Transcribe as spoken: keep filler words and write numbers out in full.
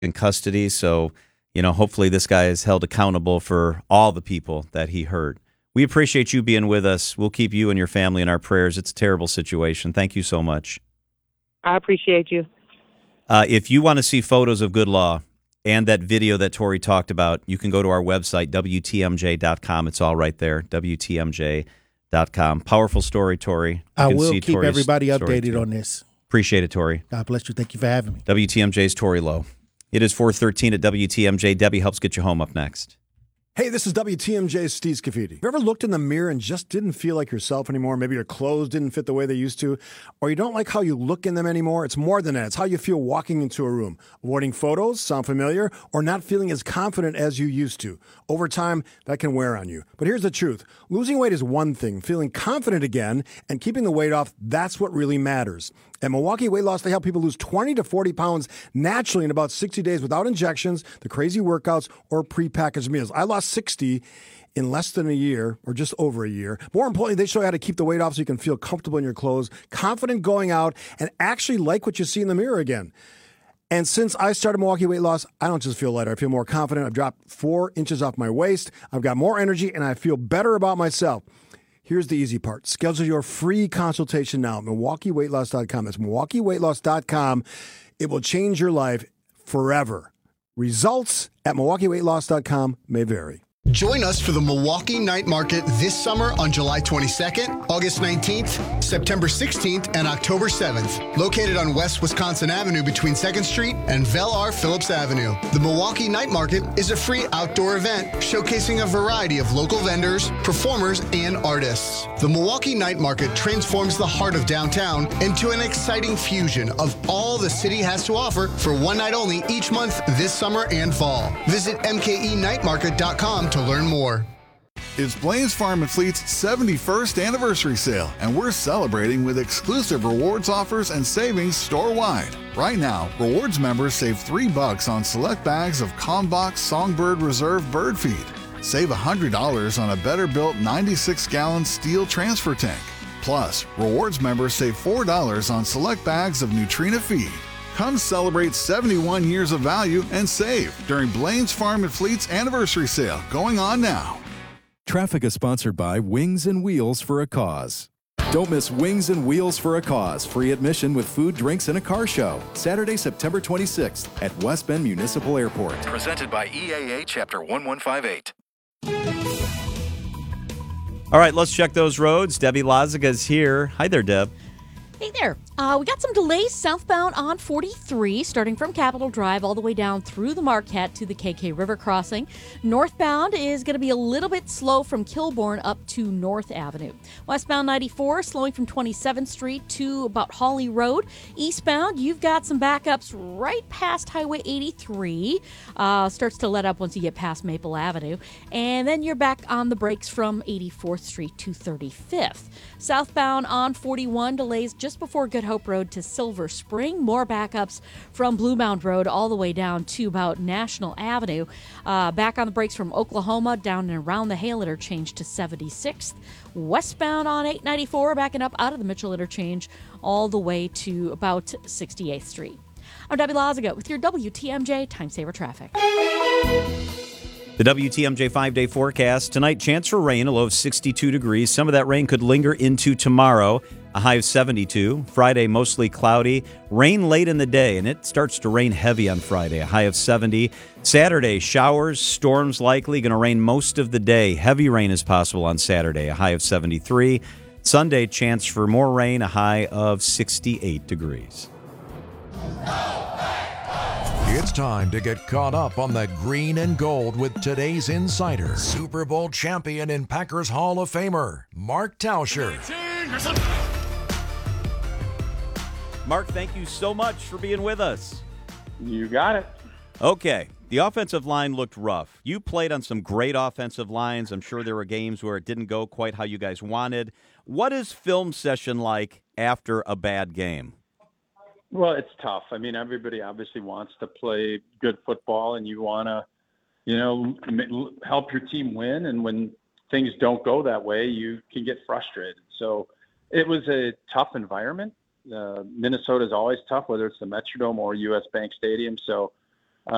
in custody. So, you know, hopefully this guy is held accountable for all the people that he hurt. We appreciate you being with us. We'll keep you and your family in our prayers. It's a terrible situation. Thank you so much. I appreciate you. Uh, if you want to see photos of Good Law and that video that Tori talked about, you can go to our website, W T M J dot com. It's all right there, W T M J dot com. Powerful story, Tori. You I can will see keep Tori's everybody story, updated too. on this. Appreciate it, Tori. God bless you. Thank you for having me. W T M J's Tori Lowe. It is four thirteen at W T M J. Debbie helps get you home up next. Hey, this is W T M J's Steve Scafidi. Have you ever looked in the mirror and just didn't feel like yourself anymore? Maybe your clothes didn't fit the way they used to, or you don't like how you look in them anymore? It's more than that. It's how you feel walking into a room. Avoiding photos, sound familiar, or not feeling as confident as you used to. Over time, that can wear on you. But here's the truth. Losing weight is one thing. Feeling confident again and keeping the weight off, that's what really matters. At Milwaukee Weight Loss, they help people lose twenty to forty pounds naturally in about sixty days without injections, the crazy workouts, or prepackaged meals. I lost sixty in less than a year, or just over a year. More importantly, they show you how to keep the weight off so you can feel comfortable in your clothes, confident going out, and actually like what you see in the mirror again. And since I started Milwaukee Weight Loss, I don't just feel lighter. I feel more confident. I've dropped four inches off my waist. I've got more energy, and I feel better about myself. Here's the easy part. Schedule your free consultation now at Milwaukee Weight Loss dot com. That's Milwaukee Weight Loss dot com. It will change your life forever. Results at Milwaukee Weight Loss dot com may vary. Join us for the Milwaukee Night Market this summer on July twenty-second, August nineteenth, September sixteenth, and October seventh. Located on West Wisconsin Avenue between second Street and Vel R. Phillips Avenue. The Milwaukee Night Market is a free outdoor event showcasing a variety of local vendors, performers, and artists. The Milwaukee Night Market transforms the heart of downtown into an exciting fusion of all the city has to offer for one night only each month this summer and fall. Visit M K E night market dot com to learn more. It's Blaine's Farm and Fleet's seventy-first anniversary sale, and we're celebrating with exclusive rewards offers and savings store-wide. Right now, rewards members save three bucks on select bags of Combox Songbird Reserve bird feed. Save one hundred dollars on a better-built ninety-six gallon steel transfer tank. Plus, rewards members save four dollars on select bags of Nutrina feed. Come celebrate seventy-one years of value and save during Blaine's Farm and Fleet's anniversary sale going on now. Traffic is sponsored by Wings and Wheels for a Cause. Don't miss Wings and Wheels for a Cause. Free admission with food, drinks, and a car show. Saturday, September twenty-sixth at West Bend Municipal Airport. Presented by E A A Chapter one one five eight. All right, let's check those roads. Debbie Lazaga's here. Hi there, Deb. Hey there. Uh, we got some delays southbound on forty-three, starting from Capitol Drive all the way down through the Marquette to the K K River crossing. Northbound is going to be a little bit slow from Kilbourne up to North Avenue. Westbound ninety-four, slowing from twenty-seventh Street to about Hawley Road. Eastbound, you've got some backups right past Highway eighty-three. Uh, starts to let up once you get past Maple Avenue. And then you're back on the brakes from eighty-fourth Street to thirty-fifth. Southbound on forty-one, delays just before Good Hope Road to Silver Spring. More backups from Blue Mound Road all the way down to about National Avenue. Uh, back on the brakes from Oklahoma down and around the Hale interchange to seventy-sixth. Westbound on eight ninety-four, backing up out of the Mitchell interchange all the way to about sixty-eighth Street. I'm Debbie Lazaga with your W T M J Time Saver Traffic. The W T M J five-day forecast. Tonight, chance for rain, a low of sixty-two degrees. Some of that rain could linger into tomorrow, a high of seventy-two. Friday, mostly cloudy. Rain late in the day, and it starts to rain heavy on Friday, a high of seventy. Saturday, showers, storms likely. Going to rain most of the day. Heavy rain is possible on Saturday, a high of seventy-three. Sunday, chance for more rain, a high of sixty-eight degrees. It's time to get caught up on the green and gold with today's insider, Super Bowl champion and Packers Hall of Famer, Mark Tauscher. Mark, thank you so much for being with us. You got it. Okay, the offensive line looked rough. You played on some great offensive lines. I'm sure there were games where it didn't go quite how you guys wanted. What is film session like after a bad game? Well, it's tough. I mean, everybody obviously wants to play good football, and you want to, you know, m- help your team win. And when things don't go that way, you can get frustrated. So it was a tough environment. Uh, Minnesota is always tough, whether it's the Metrodome or U S Bank Stadium. So